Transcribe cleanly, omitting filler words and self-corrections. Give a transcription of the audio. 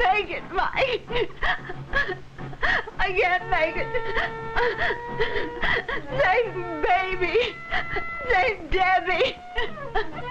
make it, Mike. I can't make it. Save baby. Save Debbie.